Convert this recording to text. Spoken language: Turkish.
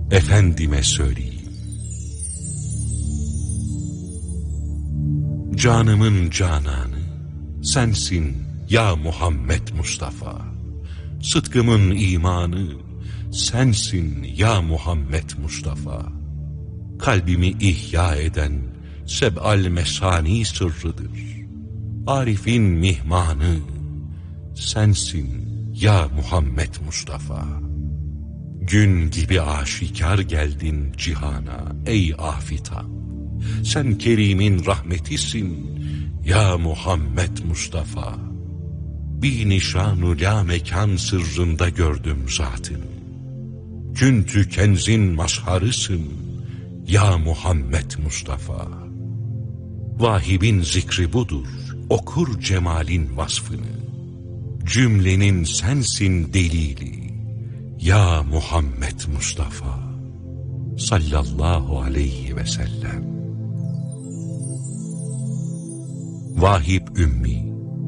efendime söyleyeyim. Canımın cananı sensin ya Muhammed Mustafa. Sıdkımın imanı sensin ya Muhammed Mustafa. Kalbimi ihya eden seb'al mesani sırrıdır. Arif'in mihmanı sensin ya Muhammed Mustafa. Gün gibi aşikar geldin cihana ey afitap. Sen Kerim'in rahmetisin ya Muhammed Mustafa. Bir nişan-ı la mekan sırrında gördüm zatını. Küntü kenzin mazharısın ya Muhammed Mustafa. Vahibin zikri budur, okur cemalin vasfını. Cümlenin sensin delili ya Muhammed Mustafa sallallahu aleyhi ve sellem. Vahib Ümmi